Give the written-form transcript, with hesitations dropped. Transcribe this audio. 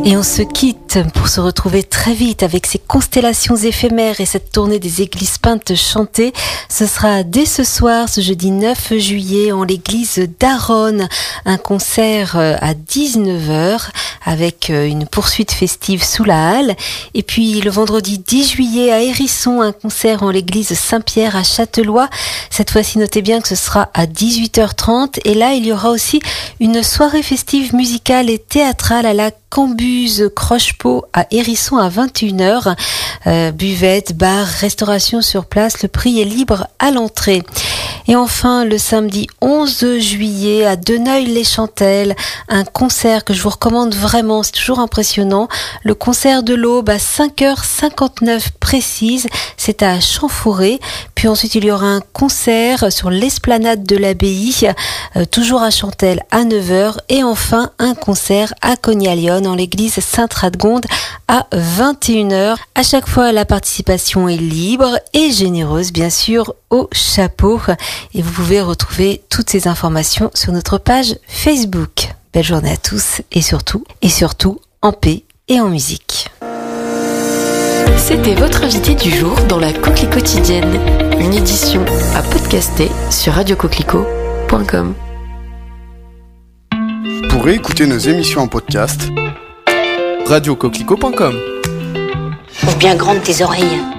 Et on se quitte pour se retrouver très vite avec ces constellations éphémères et cette tournée des églises peintes chantées. Ce sera dès ce soir, ce jeudi 9 juillet, en l'église d'Aronne, un concert à 19h avec une poursuite festive sous la halle. Et puis le vendredi 10 juillet à Hérisson, un concert en l'église Saint-Pierre à Châtelois. Cette fois-ci, notez bien que ce sera à 18h30. Et là, il y aura aussi une soirée festive musicale et théâtrale à la Cambuse Croche-Pot à Hérisson à 21h. Buvette, bar, restauration sur place. Le prix est libre à l'entrée. Et enfin, le samedi 11 juillet à Deneuil-les-Chantelles, un concert que je vous recommande vraiment, c'est toujours impressionnant. Le concert de l'Aube à 5h59 précise, c'est à Champfouré. Puis ensuite, il y aura un concert sur l'esplanade de l'abbaye, toujours à Chantelle à 9h. Et enfin, un concert à Cognalion, en l'église Sainte-Radegonde à 21h. À chaque fois, la participation est libre et généreuse, bien sûr, au chapeau. Et vous pouvez retrouver toutes ces informations sur notre page Facebook. Belle journée à tous et surtout, en paix et en musique. C'était votre invité du jour dans la Coquelie quotidienne, une édition à podcaster sur radiocoquelicot.com. Pour écouter nos émissions en podcast, radiocoquelicot.com. Ouvre bien grande tes oreilles.